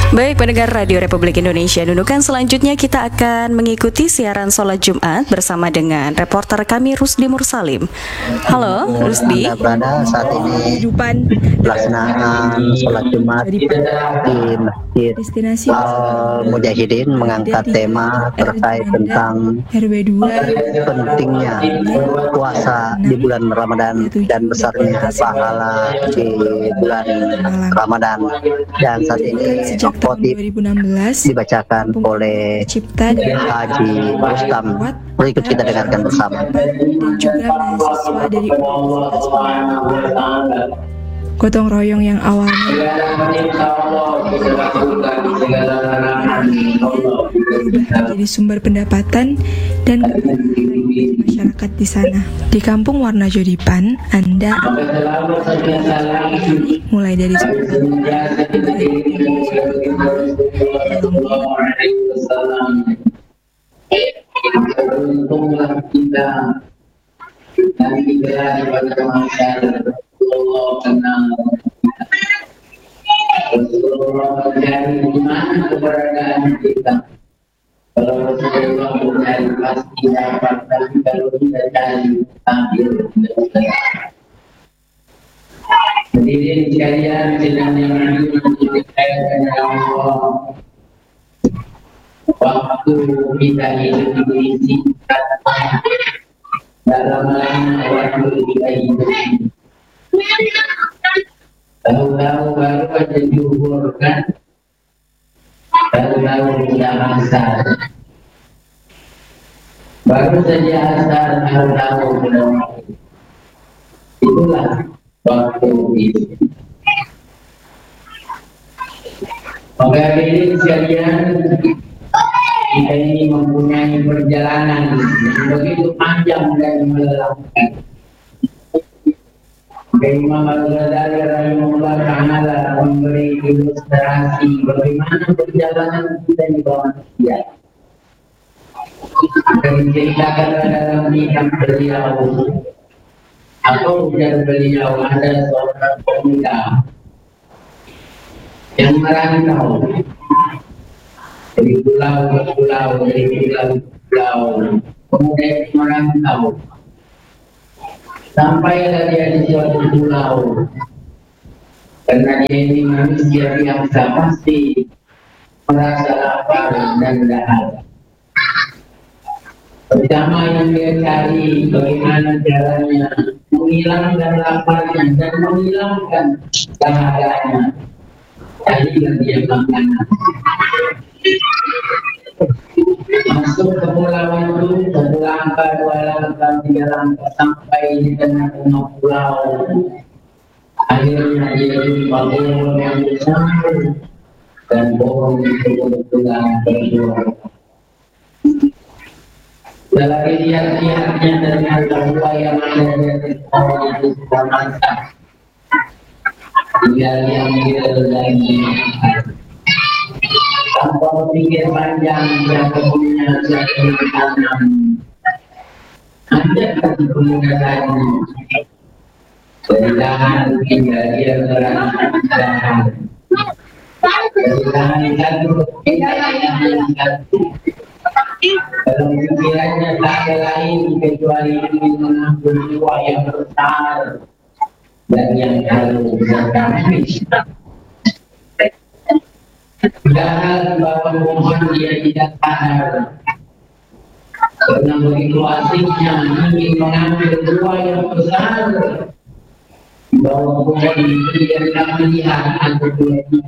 Baik, pendengar Radio Republik Indonesia, nunukan selanjutnya kita akan mengikuti siaran sholat Jumat bersama dengan reporter kami Rusdi Mursalim. Halo, Rusdi. Anda berada saat ini pelaksanaan sholat Jumat di Masjid Al-Mujahidin mengangkat tema terkait tentang pentingnya puasa di bulan Ramadan dan besarnya pahala di bulan Ramadan. Dan saat ini khotib dibacakan oleh Haji Rustam. Berikut kita dengarkan bersama. Dan juga mahasiswa dari Universitas gotong royong yang awalnya berubah menjadi sumber pendapatan dan masyarakat di sana. Di Kampung Warna Jodipan, Anda mulai dari beruntunglah kita dan kita pada masyarakat Allah kenal Rasulullah mencari di mana keberadaan kita. Kalau Rasulullah mencari pasti dapat, tapi kalau kita cari tampil. Hadirin sekalian, sedang yang dimuliakan Allah. Waktu kita hidup ini singkat dalam lain waktu kita hidup ini. Tahu-tahu baru aja zuhur kan, tahu-tahu sudah asar, baru saja asar, tahu-tahu sudah maghrib. Itulah waktu itu. Maka hadirin sekalian, kita ini mempunyai perjalanan yang begitu panjang dan melelahkan. Imam Al-Ghazali rahimahullah ta'ala memberi ilustrasi bagaimana perjalanan kita di bawah manusia. Akan diceritakan dalam kitab beliau atau ujar beliau, ada seorang pemuda yang merantau dari pulau ke pulau, dari pulau ke pulau. Pemuda itu merantau sampailah dia di suatu pulau. Karena dia ini manusia biasa, pasti merasa lapar dan dahaga. Pertama yang dia cari bagaimana caranya menghilangkan laparnya dan menghilangkan dahaganya. Carilah dia makanan. Masuk ke pulau itu, satu langkah, dua langkah, tiga langkah, sampai di tengah-tengah pulau. Akhirnya dia jumpa pohon yang besar dan pohon itu bertulang berdua. Setelah dilihat-lihatnya ternyata buah yang ada di pohon itu sudah masak. Tinggal diambil dan dimakan. Tanpa berpikir panjang, dia kebunnya sudah ditanam. Ada satu pemuda tadi dari lahan hingga dia berangkat. Dari lahan satu hingga lahan satu. Dalam pikirannya tak ada lain kecuali ingin mengambil buah yang besar dan yang halus dan habis. Padahal bahwa mohon dia tidak sadar, karena begitu asiknya ingin mengambil buah yang besar, bahwa pohon itu dia tidak melihat ada buah itu.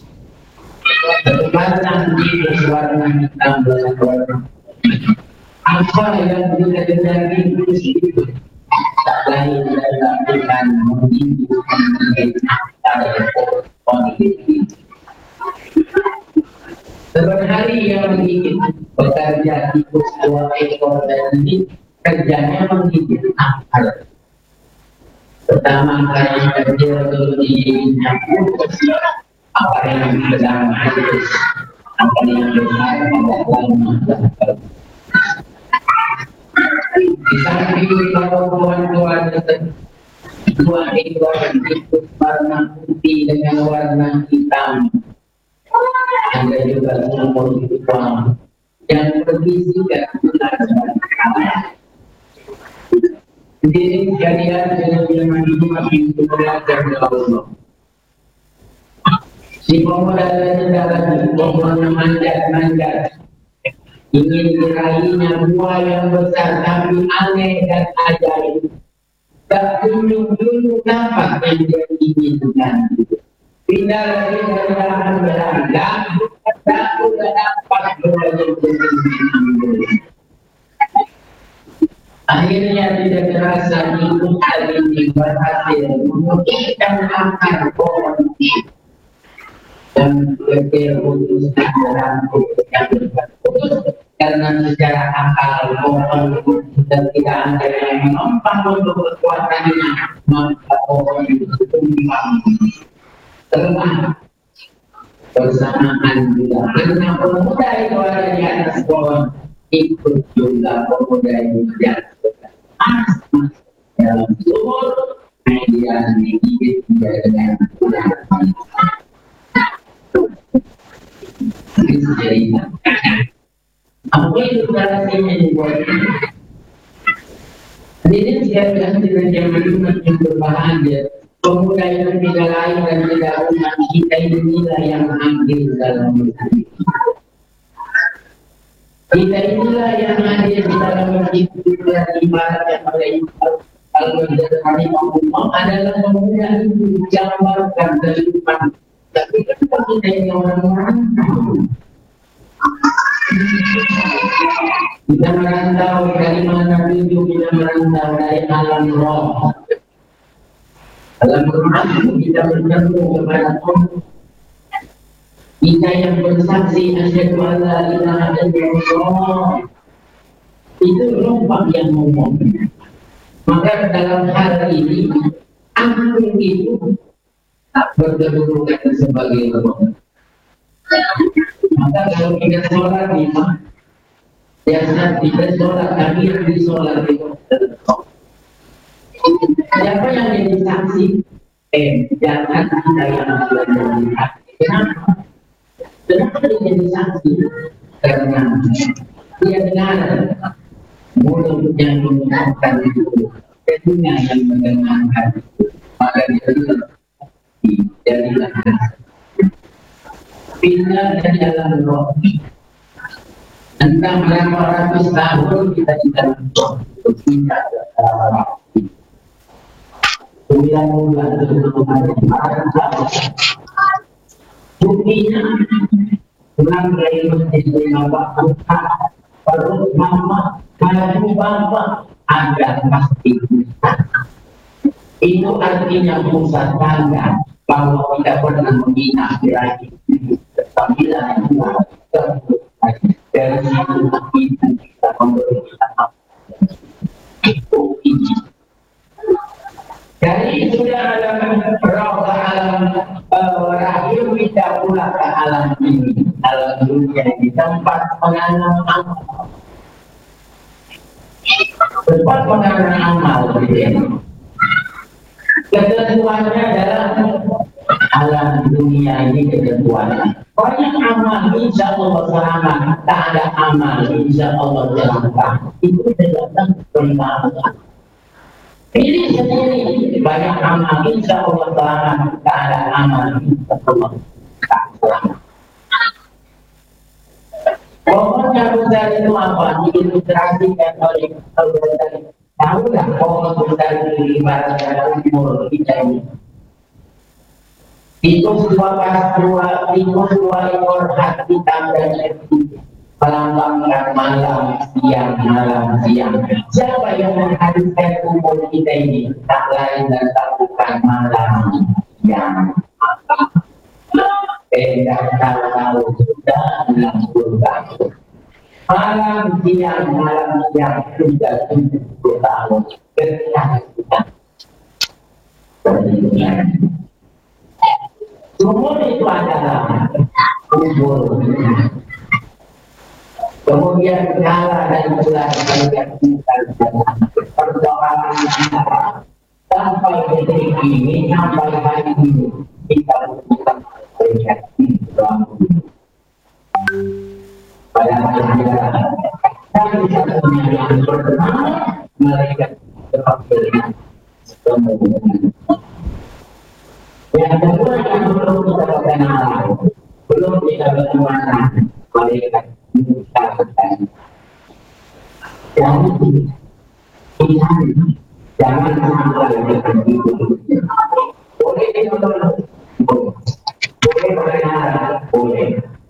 Batang biru warna hitam dan warna. Apa yang kita terjadi itu tak lain dan menghidupkan pohon itu. Sebenarnya hari yang menggigit bekerja tikus dua ekor dan ini kerjanya menggigit akar. Pertama kali kerja menggigitnya akar yang sedang halus, akar yang besar pada lama. Di samping kawan-kawan dua ekor tikus warna putih dengan warna hitam. ada juga sumur Islam yang berisi dan jadi kalian jangan bilang itu belajar dari Allah. Si pemuda dan pemuda manjat ingin diraihnya buah yang besar tapi aneh dan ajaib. Tak tunjuk apa yang dia inginkan. Pindah dari kendaraan berangkat, tak sudah dapat buah yang diinginkan. Akhirnya tidak terasa ikut hal ini berhasil memutihkan akar pohon dan berputus dalam yang berputus karena secara akal pohon dan tidak ada yang menopang untuk kekuatannya, maka pohon itu tumbang terlemah bersamaan juga karena pemuda itu ada di atas pohon ikut juga pemuda itu di atas dalam sumur kemudian digigit dengan ular. Apa itu narasinya dibuat? Ini saya bilang dengan zaman yang berbahagia. Pemuda yang tidak lain dan tidak umat kita inilah yang hadir dalam hidup. Kita inilah yang hadir di dalam hidup dan ibarat yang mereka kalau menjadi umum adalah pemuda itu gambarkan kehidupan. Tapi kenapa kita ini orang-orang? Kita merantau dari mana tujuh, kita merantau dari alam roh. Dalam rumah kita bertemu kepada Allah. Kita yang bersaksi asyhadu an la ilaha illallah. Itu lompat yang ngomong. Maka dalam hal ini aku itu tak berkedudukan sebagai Allah. Maka kalau kita sholat lima, biasa kita sholat kami yang di sholat itu. Siapa yang jadi saksi? Jangan kita yang menjadi saksi. Kenapa? Kenapa dia jadi saksi? Karena dia dengar mulut yang mengucapkan itu, telinga yang mendengarkan itu, maka dia jadilah pindah dari dalam roh. Entah berapa ratus tahun kita tidak berpindah ke dalam roh. 9 bulan sebelum ada buktinya pulang dari masjid lima waktu perut mama maju bapak ada pasti itu artinya pusat tangga bahwa tidak pernah menghina lagi ketampilan dari situ kita memberikan itu ini dari sudah alam roh ke alam rahim kita pula ke alam ini alam dunia di tempat menanam amal ketentuannya adalah alam dunia ini ketentuannya banyak amal insya Allah selamat tak ada amal insya Allah celaka itu tergantung perintah pilih sendiri banyak amal insya Allah selamat tak ada amal insya Allah tak selamat. Pohonnya besar itu apa? Diilustrasikan oleh Al-Ghazali. Tahulah pohon besar itu ibaratnya umur kita ini. Itu dua ekor hati tandanya itu melambangkan malam siang. Siapa yang menghadirkan umur kita ini? Tak lain dan tak bukan malam siang. Tidak tahu sudah 60 tahun. Malam siang sudah 70 tahun. Ketika kita umur itu adalah umur. Kemudian kalah dan bulan kalian kita perdoaan kita sampai detik ini sampai hari ini kita lakukan berjati dalam Dan satunya yang pertama, malaikat kepada yang kedua yang belum kita kenal, belum kita bagaimana malaikat mengucapkan. Jangan sampai boleh ditonton, boleh berdengar, boleh.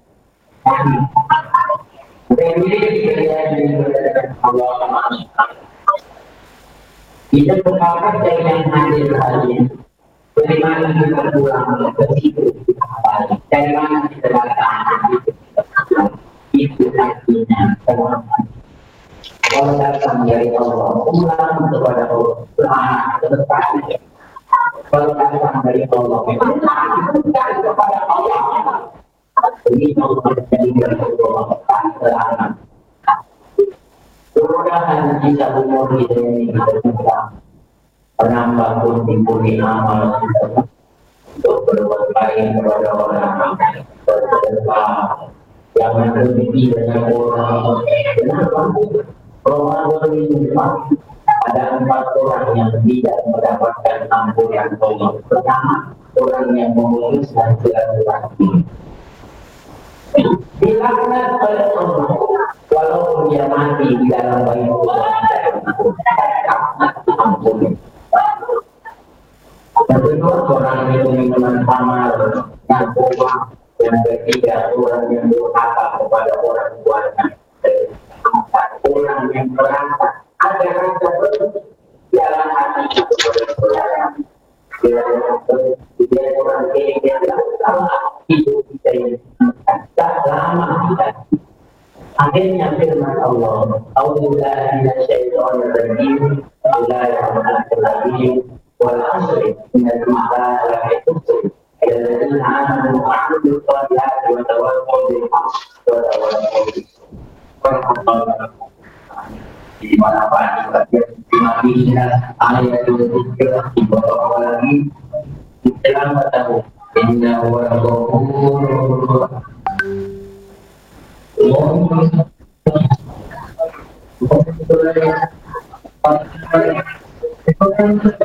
Kita berkabar dari yang hadir hari ini. Dari mana kita pulang ke situ? Dari mana kita datang? Itu artinya kalau datang dari Allah, pulang kepada Allah, berhati. Kalau datang dari Allah, pulang kepada Allah. Ini Allah jadi dari Allah. Mudah-mudahan kita umur kita ini kita menambah pundi-pundi amal kita untuk berbuat baik kepada orang, bersedekah, jangan berhenti dengan orang. Kenapa? Ramadan ini ada 4 orang yang tidak mendapatkan ampunan Allah. Pertama, orang yang memutuskan silaturahmi. Dilaknat oleh Allah, walaupun dia mati di dalam bayi Allah, ampun. Yang kedua, orang yang minuman khamar, narkoba. Yang ketiga, orang yang durhaka kepada orang tuanya. Orang yang merasa ada rasa benci dalam hati kepada saudara. Dia orang yang lama hidup kita ini, tak lama kita. Akhirnya firman Allah, "A'udzubillahi minasyaitonir rajim, Bismillahirrahmanirrahim, wal 'asri innal insana lafi khusr, illal ladzina amanu wa 'amilus shalihati wa tawassaw bil haqqi wa tawassaw bis sabr." Di mana Pak Imamina ayat 23 di bawah lagi selamat tahu inna wa ghafurur